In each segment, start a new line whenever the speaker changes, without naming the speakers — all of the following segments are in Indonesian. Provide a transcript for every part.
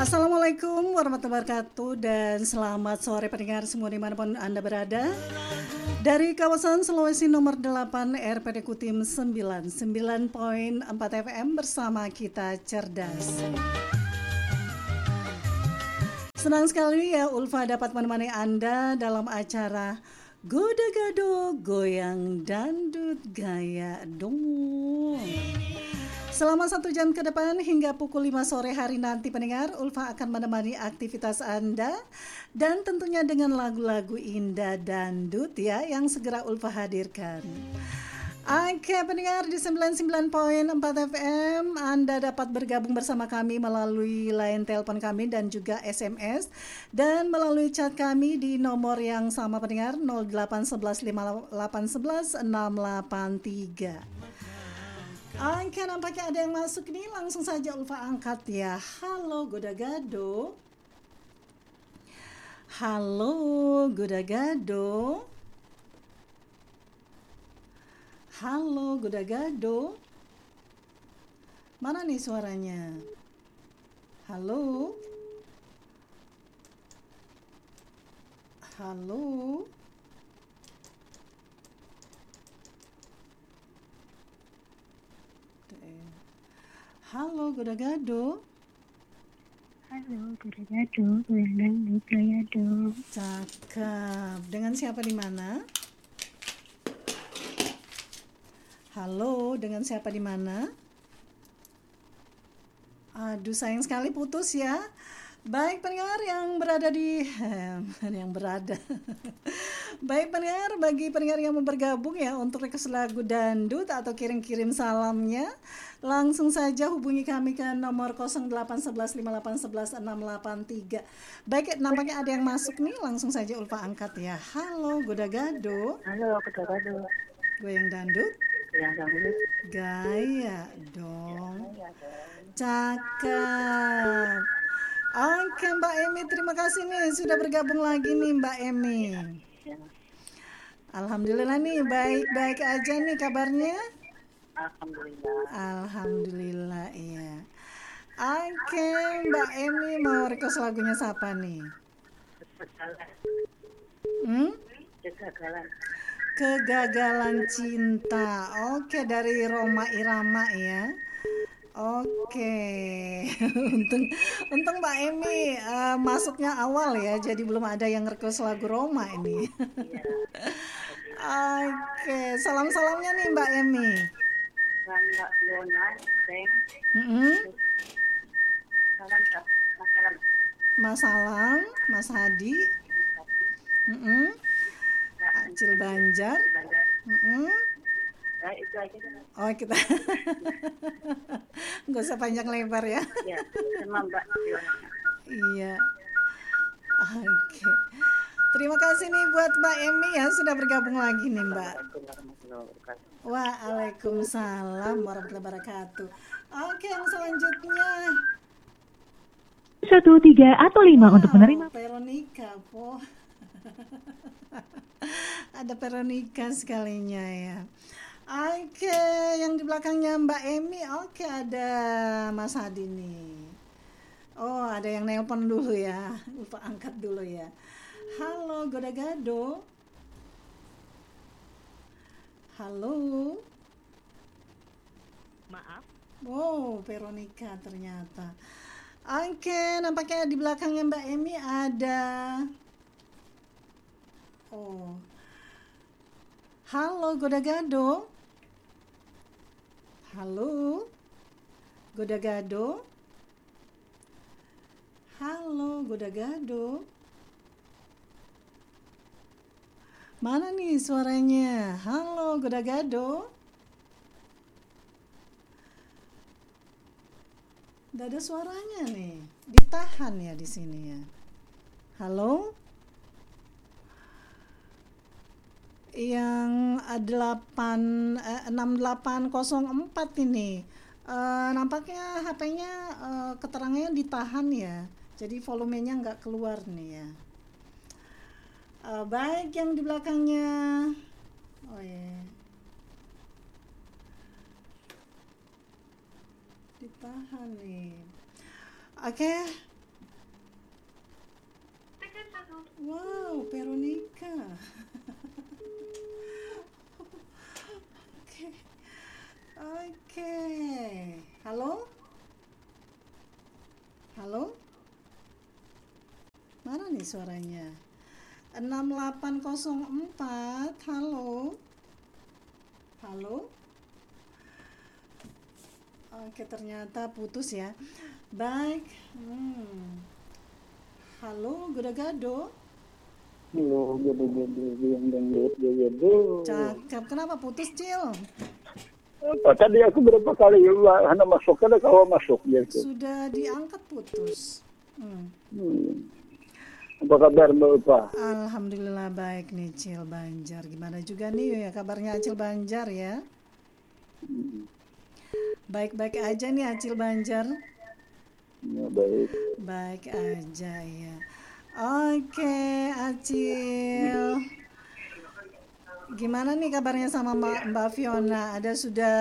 Assalamualaikum warahmatullahi wabarakatuh dan selamat sore pendengar semua dimanapun Anda berada. Dari kawasan Sulawesi nomor 8 RPD Kutim 99.4 FM bersama kita cerdas. Senang sekali ya Ulfa dapat menemani Anda dalam acara Goda Gado Goyang Dandut Gaya Dong. Selama 1 jam ke depan hingga pukul 5 sore hari nanti pendengar, Ulfa akan menemani aktivitas Anda dan tentunya dengan lagu-lagu indah dandut ya yang segera Ulfa hadirkan. Oke pendengar di 99.4 FM Anda dapat bergabung bersama kami melalui line telepon kami dan juga SMS dan melalui chat kami di nomor yang sama pendengar 0811 5811 683. Oke, nampaknya ada yang masuk nih, langsung saja Ulfa angkat ya. Halo Goda Gado. Halo Goda Gado. Halo Goda Gado. Mana nih suaranya? Halo. Halo. Halo Goda Gado.
Halo Goda Gado, goyang dandut gaya dong.
Cakep. Dengan siapa di mana? Halo, dengan siapa di mana? Aduh, sayang sekali putus ya. Baik pendengar yang berada di Baik pendengar, bagi pendengar yang mau bergabung ya untuk request lagu dandut atau kirim-kirim salamnya, langsung saja hubungi kami ke nomor 0811 5811 683. Baik, nampaknya ada yang masuk nih, langsung saja Ulfa angkat ya. Halo Goda Gado.
Halo Goda Gado.
Goyang dandut.
Goyang dandut.
Gaya dong. Cakep. Oke Mbak Emi, terima kasih nih sudah bergabung lagi nih Mbak Emi. Alhamdulillah nih, baik-baik aja nih kabarnya. Alhamdulillah iya. Oke Mbak Emi, mau request lagunya siapa nih? Kegagalan cinta. Oke, dari Roma Irama ya. Oke. Untung Mbak Emi masuknya awal ya, jadi belum ada yang request lagu Roma ini. Oke, salam-salamnya nih Mbak Emi.
Mbak Lona,
Mas Salam, Mas Hadi, Acil Banjar.
Itu aja.
Oh kita nggak usah panjang lebar ya.
Iya, sama Mbak Lona.
Iya. Oke. Terima kasih nih buat Mbak Emi ya sudah bergabung lagi nih Mbak. Waalaikumsalam warahmatullahi wabarakatuh. Oke, yang selanjutnya
1, 3, atau 5 untuk menerima.
Veronica, po. Ada Veronica sekalinya ya. Oke, yang di belakangnya Mbak Emi, oke ada Mas Hadi nih. Oh, ada yang nelpon dulu ya. Lupa angkat dulu ya. Halo Goda Gado. Halo.
Maaf.
Wow, Veronica ternyata. Oke, nampaknya di belakangnya Mbak Emi ada. Oh. Halo Goda Gado. Halo. Goda Gado. Halo Goda Gado. Mana nih suaranya? Halo Goda Gado. Nggak ada suaranya nih. Ditahan ya di sini ya. Halo? Yang 6804 ini. Nampaknya HP-nya keterangannya ditahan ya. Jadi volumenya nggak keluar nih ya. Baik yang di belakangnya. Oh ya. Ditahan nih. Oke. Veronica. Oke. Oke. Halo? Halo? Mana nih suaranya? 6804. Halo? Halo? Oke, ternyata putus ya. Baik. Halo, Gado-gado.
Halo, gado-gado yang dangdut, gado.
Cakep. Kenapa putus, Cil?
Apa tadi aku berapa kali hana masuk, ada kau masuk gitu.
Sudah diangkat putus.
Apa kabar Mbak Upa?
Alhamdulillah baik nih, Cil Banjar. Gimana juga nih ya kabarnya Acil Banjar ya? Baik-baik aja nih Acil Banjar.
Ya, baik.
Baik aja ya. Oke, Acil. Gimana nih kabarnya sama Mbak Fiona? Ada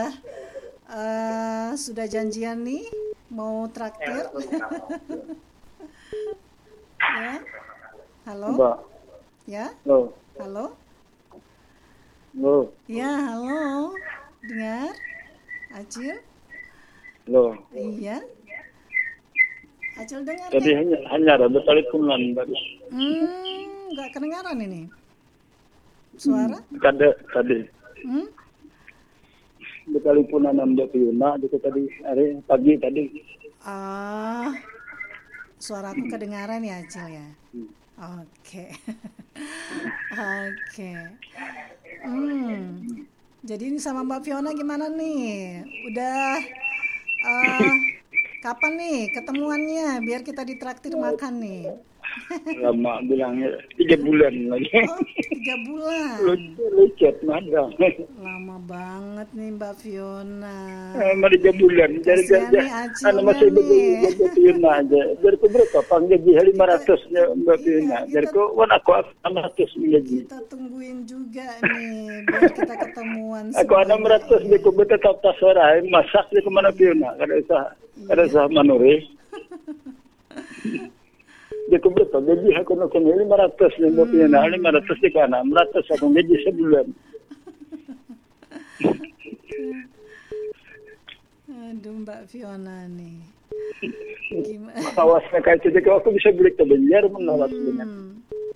sudah janjian nih mau traktir? Ya. Halo?
Mbak.
Ya?
Halo.
Halo?
Halo.
Ya, halo. Dengar? Acil?
Halo.
Iya. Acil dengar
Tadi
kan?
hanya ada teleponan tadi.
Nggak kedengaran ini. Suara?
Tadi.
Hmm?
Teleponan Mbak Fiona itu tadi hari pagi tadi.
Suaraku kedengaran ya, Acil ya. Oke. Oke. Jadi ini sama Mbak Fiona gimana nih? Udah kapan nih ketemuannya biar kita ditraktir makan nih?
Lama bilangnya 3 bulan lagi.
Oh, 3 bulan.
Lecet mana?
Lama banget nih Mbak Fiona.
Mari 3 bulan. Jadi
Kasihan nih Acilnya
masih
nih.
Mbak Fiona aja. Jadi ku berapa? Panggaji 500-nya Mbak Fiona. Jadi ku aku 600 gaji.
Kita tungguin juga nih biar kita ketemuan.
Aku 600 dia ku tetap tas orang masak dia ke mana Fiona. Kada usah manuri. Dia ku berapa? Gaji aku nak 500 nya Mbak Fiona. 500 di kana 600 aku gaji sebulan.
Aduh Mbak Fiona nih. Gimana?
Kawasnya kayak itu aku bisa beli ke Banjar menolak dengan.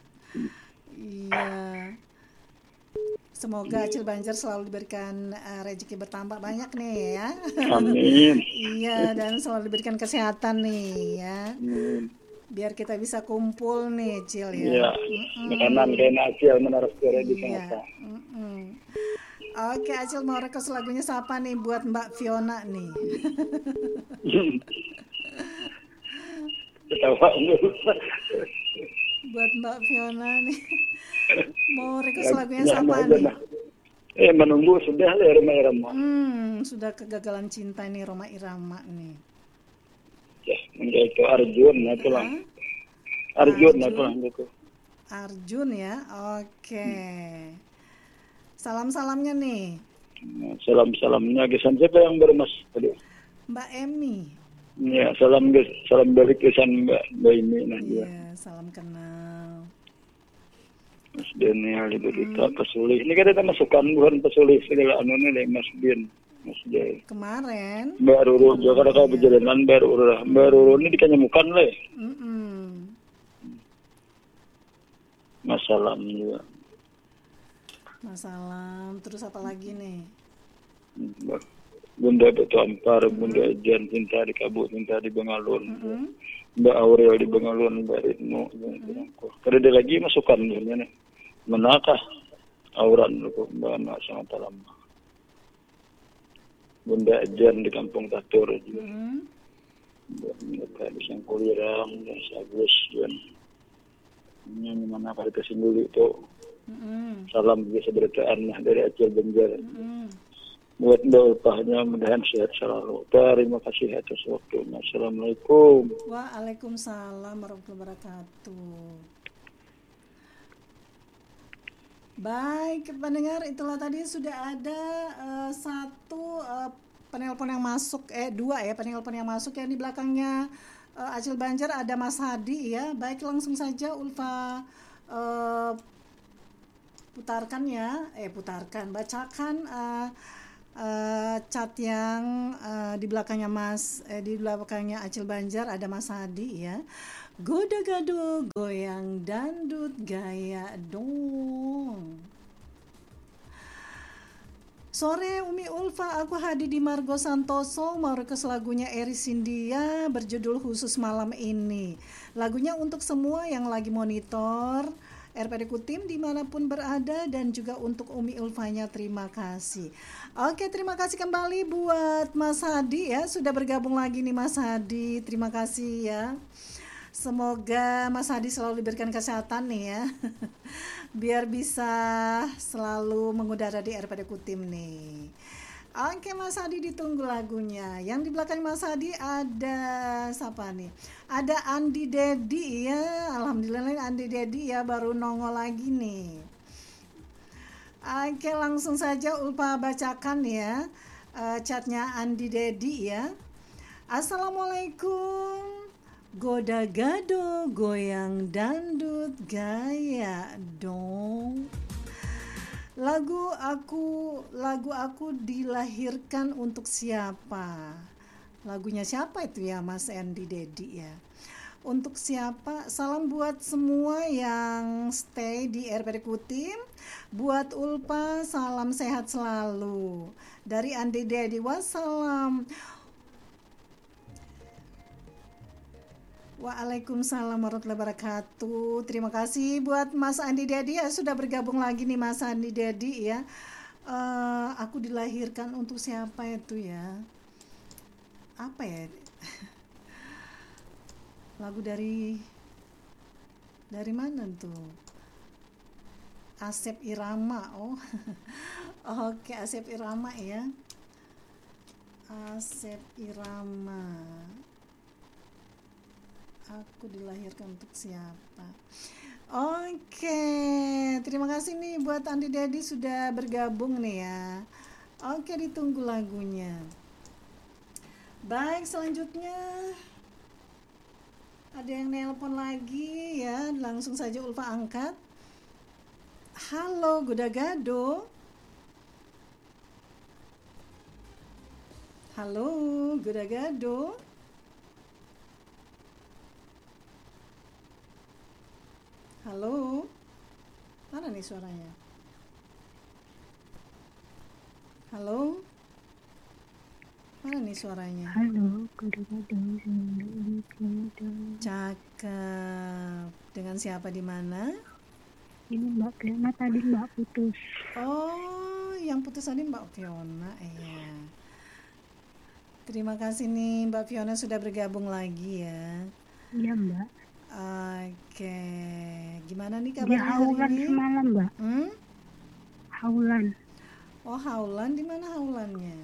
Iya. Semoga Acil Banjar selalu diberikan rezeki bertambah banyak nih ya.
Amin.
Iya, dan selalu diberikan kesehatan nih ya. Biar kita bisa kumpul nih, Cil ya.
Iya. Makanan kayak Acil menaruh kere di
Iya.
sana.
Oke, Acil mau request lagunya siapa nih buat Mbak Fiona nih?
Ketawa
Buat Mbak Fiona nih. Mau request lagunya siapa nih?
Menunggu sudah lah Roma Irama.
Sudah kegagalan cinta nih Roma Irama nih.
Ya, itu Arjun itu lah. Arjun itu lah gitu.
Arjun ya, oke. Salam-salamnya nih.
Salam-salamnya kesan siapa yang bermas tadi?
Mbak Emi.
Ya, salam balik kesan Mbak ini nah dia.
Iya, salam kenal.
Mas Daniel itu kita pesulih. Ini kan kita masukkan bukan pesulih segala anu nih Mas Bin. Mas Jai.
Kemarin.
Mbak Ruru juga kalau perjalanan Mbak Ruru ini dikanyamukan lah. Masalah juga.
Masalah. Terus apa lagi nih?
Bunda Betu Ampar, Bunda Jan cinta di Kabut, cinta di Bengalun. Mbak Aurel di Bengalun, Mbak Ritmo. Kada ada lagi masukan nih. Menakah auran lu Mbak anak sangat lama. Bunda Jan di Kampung Tatur juga. Mereka di Sangkulirang, dan Sagus dan ini mana pada kesini dulu itu. Salam juga seberitaan dari Acil Banjar. Buat doanya mudahan sehat selalu. Terima kasih atas waktunya. Assalamualaikum.
Waalaikumsalam warahmatullahi wabarakatuh. Baik pendengar, itulah tadi sudah ada satu penelpon yang masuk, dua ya penelpon yang masuk yang di belakangnya Acil Banjar ada Mas Hadi ya. Baik langsung saja Ulfa eh, bacakan chat yang di belakangnya di belakangnya Acil Banjar ada Mas Hadi ya. Goda gado goyang dandut gaya dong. Sore Umi Ulfa, aku Hadi di Margo Santoso mau request lagunya Eris India berjudul Khusus Malam Ini. Lagunya untuk semua yang lagi monitor RPD Kutim dimanapun berada dan juga untuk Umi Ulfanya, terima kasih. Oke, terima kasih kembali buat Mas Hadi ya, sudah bergabung lagi nih Mas Hadi, terima kasih ya. Semoga Mas Hadi selalu diberikan kesehatan nih ya. Biar bisa selalu mengudara di RPD Kutim nih. Oke Mas Hadi, ditunggu lagunya. Yang di belakang Mas Hadi ada siapa nih? Ada Andi Dedi ya. Alhamdulillah Andi Dedi ya baru nongol lagi nih. Oke, langsung saja Ulfa bacakan ya chatnya Andi Dedi ya. Assalamualaikum. Goda gado goyang dandut gaya dong. Lagu aku dilahirkan untuk siapa? Lagunya siapa itu ya Mas Andi Dedi ya? Untuk siapa? Salam buat semua yang stay di RPD Kutim. Buat Ulfa salam sehat selalu. Dari Andi Dedi, wassalam. Waalaikumsalam warahmatullahi wabarakatuh. Terima kasih buat Mas Andi Dedi ya, sudah bergabung lagi nih Mas Andi Dedi ya. Aku dilahirkan untuk siapa itu ya? Apa ya? Lagu dari mana tuh? Asep Irama. Oh. Oke, Asep Irama ya. Asep Irama. Aku dilahirkan untuk siapa? Oke, terima kasih nih buat Andi Dedi sudah bergabung nih ya. Oke, ditunggu lagunya. Baik, selanjutnya ada yang nelpon lagi ya. Langsung saja Ulfa angkat. Halo, Goda Gado. Halo, Goda Gado. Halo, mana nih suaranya? Halo, mana nih suaranya?
Halo, gado-gado,
Cakep. Dengan siapa di mana?
ini Mbak Fiona, tadi Mbak putus.
Oh, yang putus tadi Mbak Fiona ya. Terima kasih nih Mbak Fiona sudah bergabung lagi ya.
Iya Mbak.
Oke, gimana nih
Dia
kabarnya hari
haulan
ini?
semalam Mbak. Haulan.
Oh, haulan, di mana haulannya?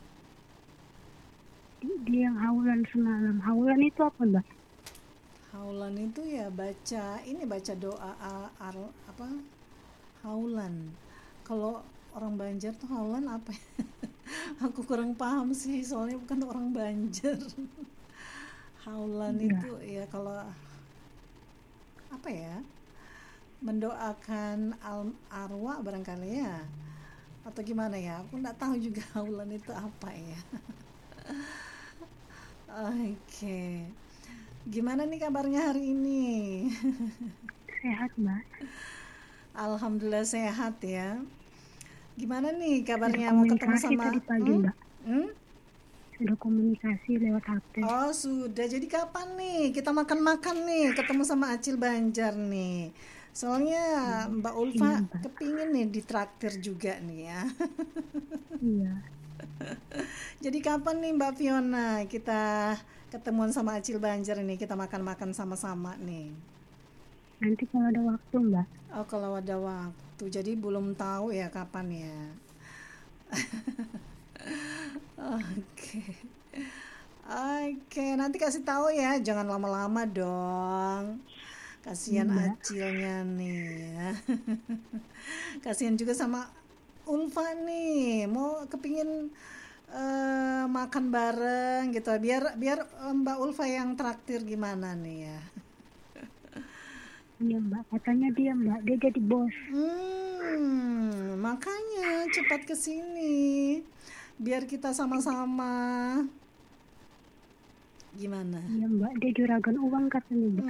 Dia yang haulan semalam. Haulan itu apa Mbak?
Haulan itu ya baca doa apa? Haulan. Kalau orang Banjar tuh haulan apa ya? Aku kurang paham sih, soalnya bukan orang Banjar. Haulan
Iya.
itu ya kalau apa ya? Mendoakan arwah barangkali ya. Atau gimana ya? Aku nggak tahu juga haulan itu apa ya. Oke. Gimana nih kabarnya hari ini?
Sehat Mbak.
Alhamdulillah sehat ya. Gimana nih
Sudah
kabarnya mau ketemu
komunikasi
sama
tadi pagi Mbak. Sudah komunikasi lewat HP.
Oh sudah, jadi kapan nih kita makan-makan nih ketemu sama Acil Banjar nih. Soalnya Mbak Ulfa
Iya, Mbak.
kepingin nih ditraktir juga nih ya.
Iya.
Jadi kapan nih Mbak Fiona kita ketemuan sama Acil Banjar nih, kita makan-makan sama-sama nih.
Nanti kalau ada waktu Mbak.
Oh kalau ada waktu, jadi belum tahu ya kapan ya. Oke. Oke, nanti kasih tahu ya, jangan lama-lama dong. Kasihan
Iya.
Acilnya nih ya. Kasihan juga sama Ulfa nih, mau kepingin makan bareng gitu. Biar Mbak Ulfa yang traktir gimana nih ya.
Iya Mbak, katanya dia Mbak, dia jadi bos.
Makanya cepat ke sini biar kita sama-sama. Gimana?
Iya Mbak, dia juragan uang katanya Mbak.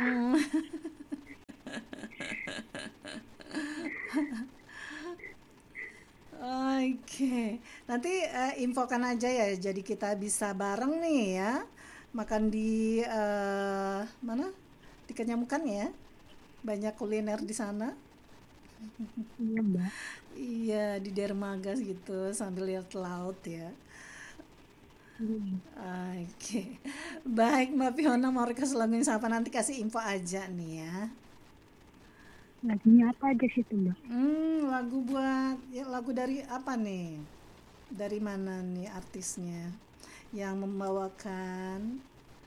Oke, nanti infokan aja ya, jadi kita bisa bareng nih ya, makan di mana? Di Kenyamukan ya, banyak kuliner di sana.
Iya Mbak.
Iya, di Dermaga gitu sambil lihat laut ya.
Iya, Mbak.
Oke, baik Mbak Fiona, mau request lagunya siapa, nanti kasih info aja nih ya.
Lagunya apa aja sih tuh Mbak?
Lagu buat ya, lagu dari apa nih? Dari mana nih artisnya yang membawakan?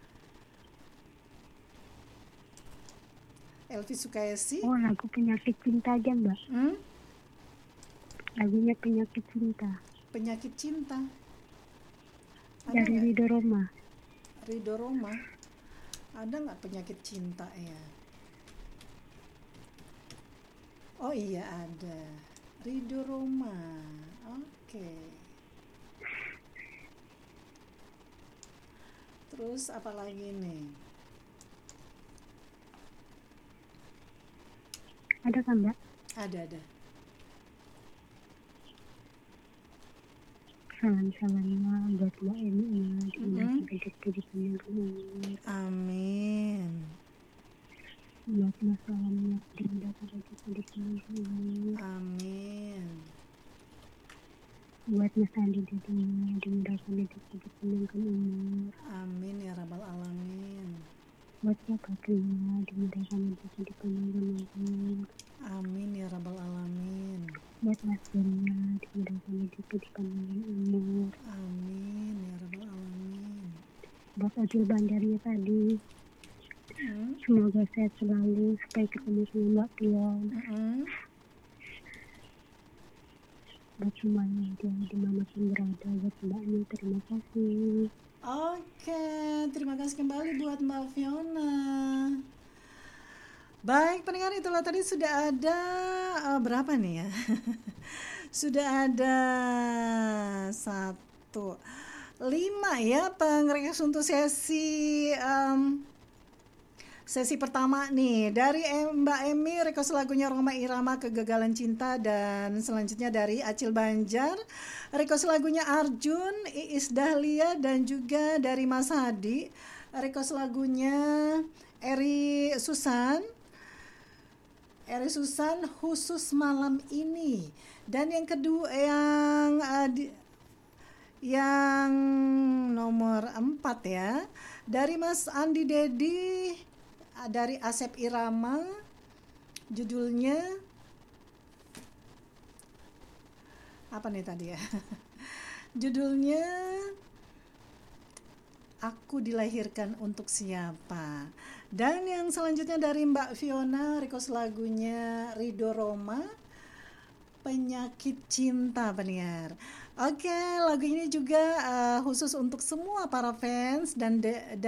Elvi Sukaesih?
Oh, lagu Penyakit Cinta aja Mbak. Lagunya Penyakit Cinta.
Penyakit Cinta. Ada
Dari
nggak?
Ridho Roma.
Ridho Roma. Ada nggak Penyakit Cinta ya? Oh iya ada. Ridho Roma. Oke. Terus apa lagi nih?
Ada kan Mbak?
Ada.
Salam-salamnya buat Mbak Emi ya, dimudahkan rezeki di panjang umur.
Amin.
Buat Mas salamnya dimudahkan rezeki di panjang umur.
Amin.
Buat Mas Andi Dedinya dimudahkan rezeki di panjang umur.
Amin ya rabbal alamin.
Buat Mbak Katrina dimudahkan rezeki di panjang umur.
Amin ya rabbal alamin.
Buat Mas Denia dimudahkan rezeki di panjang umur.
Amin ya rabbal alamin.
Buat Adil Bandarnya tadi, semoga sehat selalu supaya ketemu sama Mbak Pion. Buat semuanya yang dimanapun berada, buat Mbaknya terima kasih.
Oke, terima kasih kembali buat Mbak Fiona. Baik pendengar, itulah tadi sudah ada berapa nih ya? Sudah ada 5 ya pengrequest untuk sesi pertama nih. Dari Mbak Emi request lagunya Roma Irama Kegagalan Cinta, dan selanjutnya dari Acil Banjar request lagunya Arjun, Iis Dahlia, dan juga dari Mas Hadi request lagunya Eri Susan Khusus Malam Ini. Dan yang kedua yang nomor 4 ya, dari Mas Andi Dedi dari Asep Irama, judulnya apa nih tadi ya? Judulnya Aku Dilahirkan Untuk Siapa. Dan yang selanjutnya dari Mbak Fiona request lagunya Ridho Roma, Penyakit Cinta pendengar. Oke, lagu ini juga khusus untuk semua para fans dan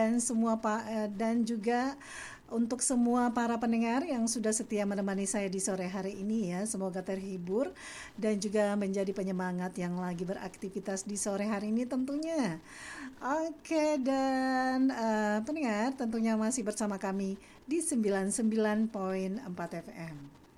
juga untuk semua para pendengar yang sudah setia menemani saya di sore hari ini ya. Semoga terhibur dan juga menjadi penyemangat yang lagi beraktivitas di sore hari ini tentunya. Oke, dan pendengar tentunya masih bersama kami di 99.4 FM.